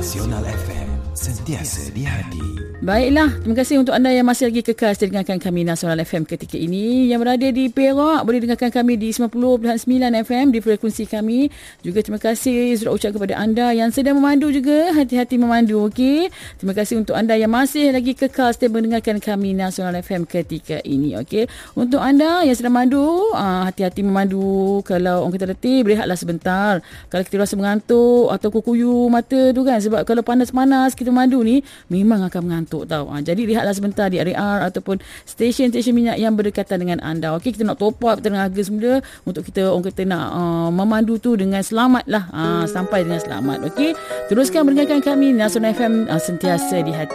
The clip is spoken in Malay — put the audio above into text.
Nasional FM, sentiasa di hati. Baiklah, terima kasih untuk anda yang masih lagi kekal dengarkan kami Nasional FM ketika ini. Yang berada di Perak boleh dengarkan kami di 90.9 FM di frekuensi kami. Juga terima kasih sudah ucap kepada anda yang sedang memandu juga. Hati-hati memandu, okey. Terima kasih untuk anda yang masih lagi kekal setia mendengarkan kami Nasional FM ketika ini, okey. Untuk anda yang sedang memandu, hati-hati memandu. Kalau orang kata letih, berehatlah sebentar. Kalau kita rasa mengantuk atau kukuyu mata tu kan, sebab kalau panas-panas kita memandu ni memang akan mengantuk tau. Jadi rehatlah sebentar di RAR ataupun stesen-stesen minyak yang berdekatan dengan anda. Okey, kita nak top up tenaga semula untuk kita orang kata nak memandu tu dengan selamat lah. Sampai dengan selamat. Okey, teruskan mendengarkan kami Nasional FM sentiasa di hati.